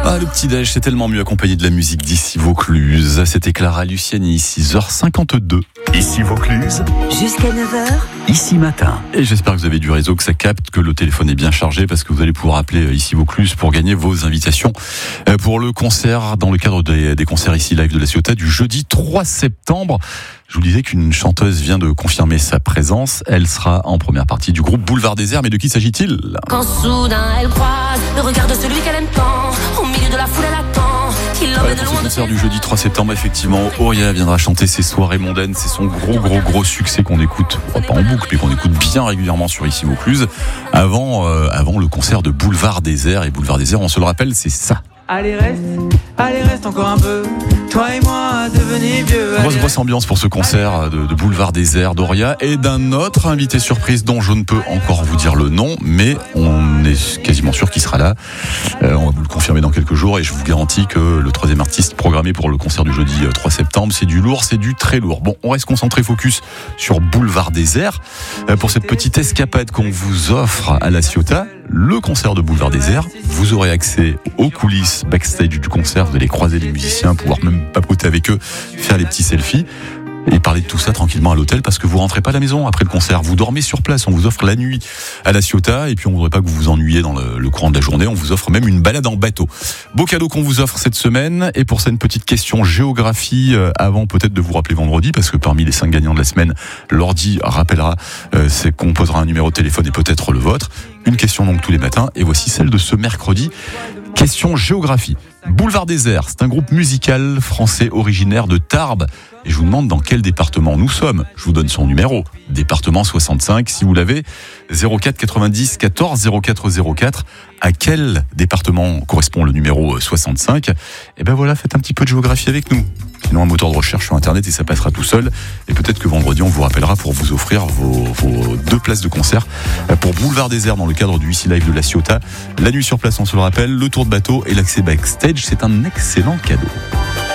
Ah, le petit-déj, c'est tellement mieux accompagné de la musique d'ici Vaucluse. C'était Clara Luciani, 6h52. Ici Vaucluse. Jusqu'à 9h. Ici matin. Et j'espère que vous avez du réseau, que ça capte, que le téléphone est bien chargé, parce que vous allez pouvoir appeler ici Vaucluse pour gagner vos invitations pour le concert, dans le cadre des concerts ici live de la Ciotat du jeudi 3 septembre. Je vous disais qu'une chanteuse vient de confirmer sa présence. Elle sera en première partie du groupe Boulevard Désert. Mais de qui s'agit-il ? Quand soudain elle croise le regard de celui qu'elle aime tant, au milieu de la foule elle attend qu'il l'emmène Pour loin ce de concert du jeudi 3 septembre, effectivement, Auria viendra chanter ses soirées mondaines. C'est son gros succès qu'on écoute, pas en boucle, mais qu'on écoute bien régulièrement sur ici Vaucluse, avant le concert de Boulevard Désert. Et Boulevard Désert, on se le rappelle, c'est ça. Allez reste encore un peu. Toi et moi devenir vieux. Grosse ambiance pour ce concert de Boulevard Désert d'Auria et d'un autre invité surprise dont je ne peux encore vous dire le nom, mais on est quasiment sûr qu'il sera là. On va vous le confirmer dans quelques jours et je vous garantis que le troisième artiste programmé pour le concert du jeudi 3 septembre, c'est du lourd, c'est du très lourd. Bon, on reste concentré focus sur Boulevard Désert pour cette petite escapade qu'on vous offre à la Ciotat. Le concert de Boulevard Désert, vous aurez accès aux coulisses backstage du concert, vous allez croiser les musiciens, pouvoir même papoter avec eux, faire les petits selfies et parler de tout ça tranquillement à l'hôtel parce que vous rentrez pas à la maison après le concert, vous dormez sur place, on vous offre la nuit à la Ciotat et puis on voudrait pas que vous vous ennuyiez dans le courant de la journée, on vous offre même une balade en bateau. Beau cadeau qu'on vous offre cette semaine. Et pour ça, une petite question géographie avant peut-être de vous rappeler vendredi, parce que parmi les 5 gagnants de la semaine, l'ordi rappellera, c'est qu'on posera un numéro de téléphone et peut-être le vôtre. Une question donc tous les matins, et voici celle de ce mercredi. Question géographie. Boulevard Désert, c'est un groupe musical français originaire de Tarbes. Et je vous demande dans quel département nous sommes. Je vous donne son numéro, département 65, si vous l'avez, 04 90 14 04 04. À quel département correspond le numéro 65 ? Et ben voilà, faites un petit peu de géographie avec nous. Sinon, un moteur de recherche sur Internet et ça passera tout seul. Et peut-être que vendredi, on vous rappellera pour vous offrir vos 2 places de concert pour Boulevard Désert dans le cadre du ici live de la Ciotat. La nuit sur place, on se le rappelle, le tour de bateau et l'accès backstage, c'est un excellent cadeau.